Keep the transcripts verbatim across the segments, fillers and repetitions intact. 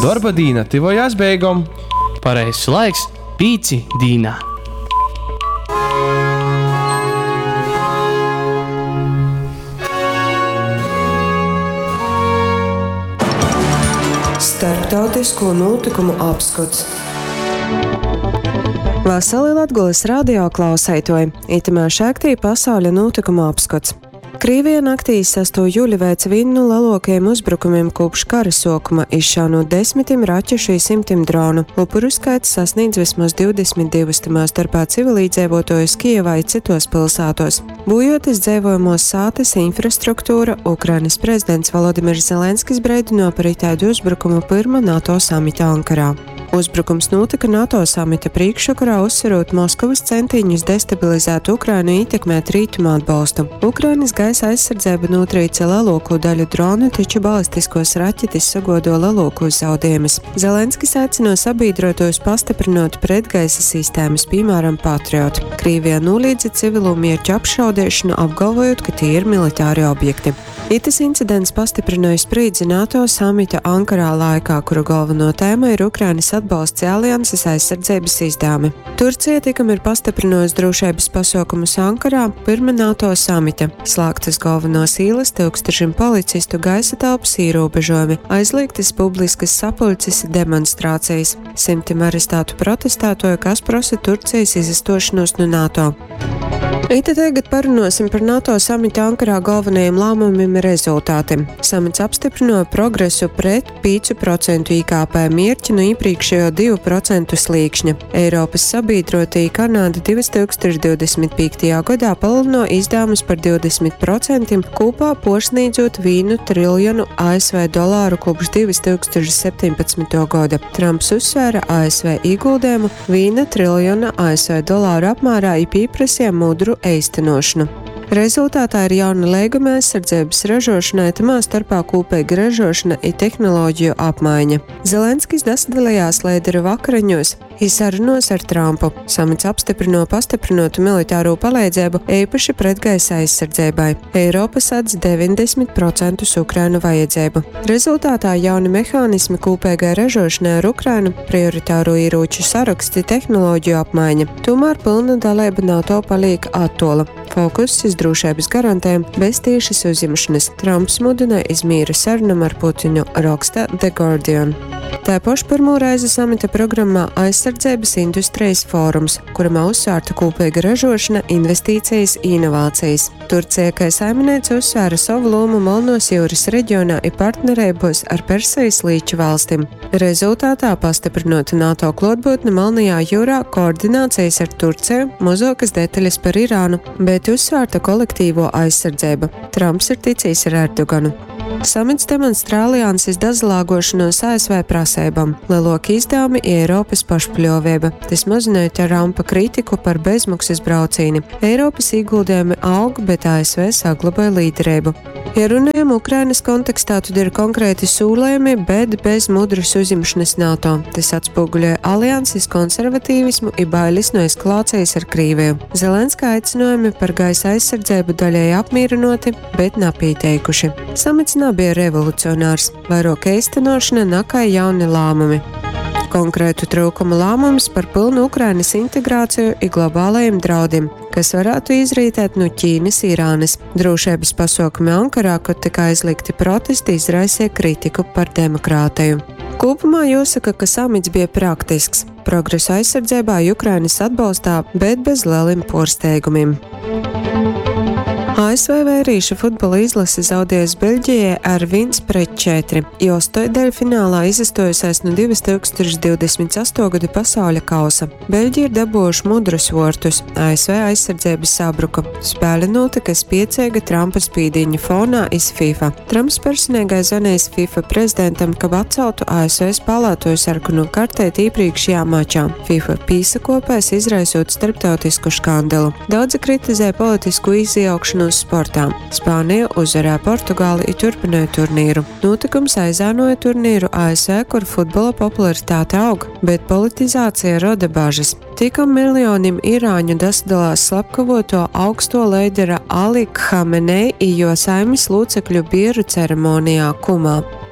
Darba dīna tivojās beigom. Pareizs laiks pīci dīnā. Starptautisko notikumu apskats. Vasarī Latgoles radio klausētoji, itamā šaktī pasauļa notikumu apskats. Krievija naktī sesto jūļa veica vinnu lielākajiem uzbrukumiem kopš kara sākuma, izšaunot desmitiem raķešu un simtiem dronu. Upuru skaits sasniedz vismaz divdesmit divus, tamā starpā civilīdzēvotājus Kijevā un citos pilsētos. Būjoties dzīvojamos sātes infrastruktūra, Ukrainas prezidents Volodimirs Zelenskis breidināja par itāļu uzbrukumu pirmā NATO samita Ankarā. Uzbrukums notika NATO samita priekšvakarā, uzsverot Moskavas centiņus destabilizēt Ukrainu un ietekmēt rietumu atbalstu. Ukrainas gaisa aizsardzība notrīca lielāko daļu dronu, taču balistiskos raķetes sagodo lielākos zaudējumus. Zelenskis aicināja sabiedrotos pastiprināt pretgaisa sistēmas, piemēram, Patriot. Krievija noliedza civilo mierķu apšaudīšanu, apgalvojot, ka tie ir militāri objekti. Itas incidents pastiprināja spriedzi NATO samita Ankarā laikā, kuru galveno tēma ir Ukrainas atbalsts alianses aizsardzības izdevumi. Turcija tikam ir pastiprinājusi drošības pasākumus Ankarā pirmā NATO samita. Slēgtas galvenos ielas, tūkstošiem policistu, gaisa telpas ierobežojumi, aizliegtas publiskas sapulces, demonstrācijas, simtiem arestētu protestētoju, kas prasa Turcijas izastošanos no NATO. Ita tagad parunāsim par NATO samita Ankarā galvenajiem lēmumiem un rezultātiem. Samits apstiprināja progresu pret pieci procenti I K P mierķi no iepriekšējo divu procentu slīkšņa. Eiropas sabiedrotie Kanāda divas tūkstoši divdesmit piektajā gadā palielināja izdevumus par divdesmit procentiem, kopā posniedzot vienu triljonu A S V dolāru kopš divas tūkstoši septiņpadsmitā gada. Trumps uzsvēra A S V ieguldījumu viena triljona A S V dolāru apmērā un pieprasīja mudru īstenošanu. Rezultātā ir jauna līguma aizsardzības ražošanai, tamā starpā kopīga ražošana un tehnoloģiju apmaiņa. Zelenskis dasadalījās līderu vakariņos un sarunos ar Trumpu. Samits apstiprināja pastiprinātu militāro palīdzību īpaši pretgaisa aizsardzībai. Eiropa sadz deviņdesmit procentus Ukrainu vajadzību. Rezultātā jauni mehānismi kopīgai ražošanai ar Ukrainu, prioritāro ieroču saraksti, tehnoloģiju apmaiņa. Tomēr pilna dalība NATO paliek attola. Fokus uz drošības garantēm bez tiešas uzņemšanas. Trumps mudināja iz mīra sarunam ar Putinu, raksta The Guardian. Tāpaši pirmo reizi samita programmā aizsardzības industrijas fórums, kuramā uzsvērta kopīga ražošana, investīcijas, inovācijas. Turcija, kā saimniece, uzsvēra savu lomu Melnās jūras reģionā un partnerībos ar Persijas līča valstīm. Rezultātā pastiprināta NATO klātbūtne Melnajā jūrā, koordinācijas ar Turciju, mazākas detaļas par Irānu, bet uzsvērta kolektīvo aizsardzību. Trumps ir ticis ar Erdoganu. Samits demonstrē alianses dazalāgošanos A S V prasībām, lielāki izdevumi Eiropas pašpaļāvība. Tas mazināja Trumpa kritiku par bezmaksas braucieni. Eiropas ieguldījumi aug, bet A S V saglabāja līderību. Ja runājam Ukrainas kontekstā, tad ir konkrēti sūlējumi, bet bez mudras uzņemšanas NATO. Tas atspoguļoja alianses konservatīvismu un bailes no eskalācijas ar Krieviju. Zelenska aicinājumi par gaisa aizsardzību daļēji apmīrinoti, bet napīteikuši. Samits nebija revolucionārs, vairāk īstenošana nakai jauni lēmumi. Konkrētu trūkumu lēmums par pilnu Ukrainas integrāciju un globālajiem draudiem, kas varētu izrītēt no Ķīnas, Irānas. Drošības pasākumi Ankarā, kad tika aizliegti protesti, izraisīja kritiku par demokrātiju. Kopumā jāsaka, ka samits bija praktisks. Progresu aizsardzībā Ukrainas atbalstā, bet bez lieliem pārsteigumiem. A S V vērīšu futbola izlase zaudējusi Beļģijai ar viens pret četri, jo astoņdaļfinālā izastojusies no divas tūkstoši divdesmit astotā gada pasauļa kausa. Beļģija ir dabūjuši mudrus vārtus, A S V aizsardzības sabruka. Spēle notika spiecīga Trumpa spīdiņa fonā iz FIFA. Trumps personīgai zvanījis FIFA prezidentam, ka atceltu A S V spēlētoju sarkanu kartēti iepriekšējā mačā. FIFA pīsakopēs izraisot starptautisku škandalu. Daudzi kritizē politisku izjaukšanu uz sportā. Spānija uzvarēja Portugāli un turpināja turnīru. Notikums aizānoja turnīru A S V, kur futbola popularitāte aug, bet politizācija rada bažas. Tikam miljoniem irāņu dasadalās slepkavoto augsto līdera Ali Khamenei un jo saimes locekļu bieru ceremonijā Kumā.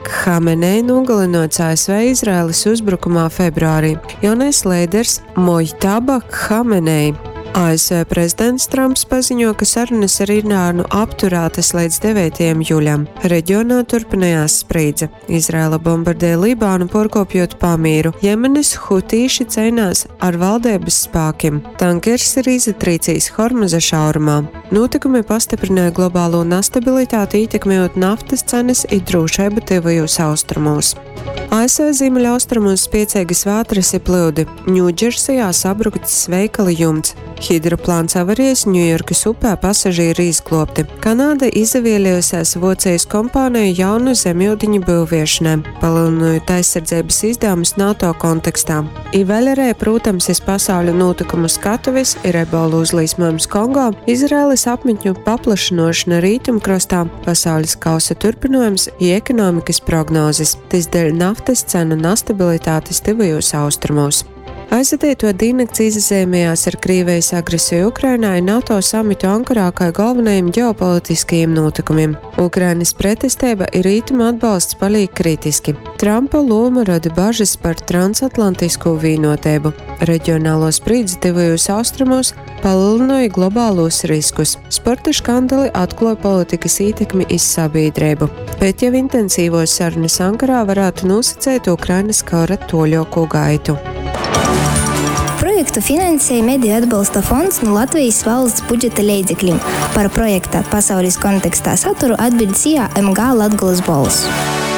Hamenei nogalinots A S V Izraēlas uzbrukumā februārī. Jaunais līderis Mojtaba Hamenei. A S V prezidents Trumps paziņo, ka sarunas ar Irānu apturētas līdz devītajam jūļam. Reģionā turpinājās sprīdze. Izraela bombardē Libānu, porkopjot pamīru. Jemenes hutīši cīnās ar valdības spēkiem. Tankers ir izatrīcījis Hormuza šaurumā. Notikumi pastiprināja globālo nestabilitāti, ietekmējot naftas cenas un drošību tuvajos austrumos. A S V ziemeļaustrumos spēcīgas vētras ir plūdi. Ņūdžersijā sabrukts veikala jumts. Hidroplāns avarijas Ņujorkas upē pasažieri izglābti. Kanāda izvēlējusies Vocijas kompāniju jaunu zemūdeņu būviešanai, palielinot aizsardzības izdevumus NATO kontekstā. I vēl arī, protams, ir pasaules notikumu skatuves, ir ebola uzliesmojums Kongo, Izraēlas apmetņu paplašināšana rietumkrastā, pasaules kausa turpinājums un ekonomikas prognozes. Tas dēļ naftas cenu nestabilitātes tuvajos austrumos. Aizvadīto diennakts izzīmējās ar Krievijas agresiju Ukrainā un NATO samitu Ankarā kā galvenajiem ģeopolitiskajiem notikumiem. Ukrainas pretestība ir rietumu atbalsts paliek kritiski. Trumpa loma rada bažas par transatlantisko vienotību. Reģionālo sprīdzi tuvajos austrumos palielināja globālos riskus. Sporta skandali atklāja politikas ietekmi iz sabiedrību. Bet jau intensīvos sarunas Ankarā varētu nosacīt Ukrainas kara toļoko gaitu. Projektu finansēja Mediju atbalsta fonds no Latvijas valsts budžeta līdzekļiem. Par projekta pasaules kontekstā saturu atbildēja M G Latgolas balss.